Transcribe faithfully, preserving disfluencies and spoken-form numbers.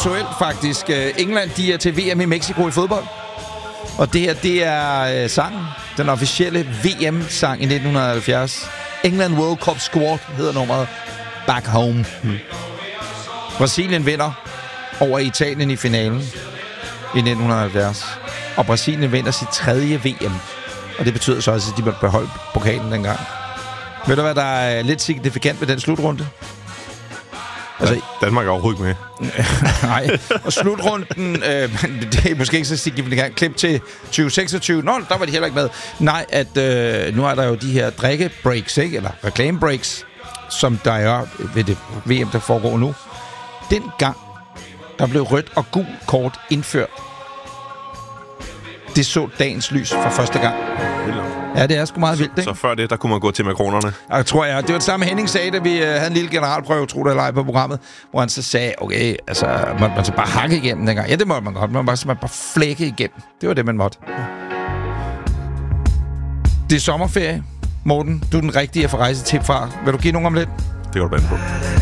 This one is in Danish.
aktuelt faktisk. England, de er til V M i Mexico i fodbold. Og det her, det er sangen. Den officielle V M-sang i nitten halvfjerds. England World Cup Squad hedder nummeret Back Home. Hmm. Brasilien vinder over Italien i finalen i nitten halvfjerds. Og Brasilien vinder sit tredje V M. Og det betyder så også, at de måtte beholde pokalen dengang. Ved du, hvad der er lidt signifikant ved den slutrunde? Altså, ja, Danmark er overhovedet med. Nej, og slutrunden, øh, det er måske ikke så signifikant. Klip til tyve seksogtyve. Nå, der var de heller ikke med. Nej, at øh, nu er der jo de her drikkebreaks, ikke? Eller reklamebreaks, som der er ved det V M, der foregår nu. Dengang, der blev rødt og gul kort indført. Det så dagens lys for første gang. Ja, det er sgu meget vildt, ikke? Så før det, der kunne man gå til makronerne. Jeg tror, jeg. Det var det samme, Henning sagde, da vi uh, havde en lille generalprøve, tro det eller ej, på programmet, hvor han så sagde, okay, altså, måtte man så bare hakke igennem dengang? Ja, det måtte man godt. Man måtte bare, bare flække igennem. Det var det, man måtte. Ja. Det er sommerferie. Morten, du er den rigtige at få rejsetip fra. Vil du give nogen om lidt? Det går du bande på.